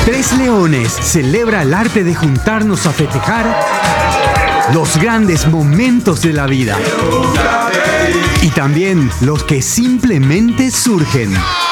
Tres Leones celebra el arte de juntarnos a festejar los grandes momentos de la vida y también los que simplemente surgen.